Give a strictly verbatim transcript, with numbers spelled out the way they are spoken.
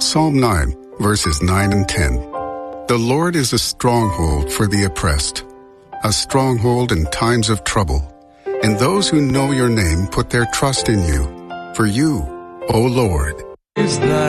Psalm nine, verses nine and ten. The Lord is a stronghold for the oppressed, a stronghold in times of trouble. And those who know your name put their trust in you. For you, O Lord, is thy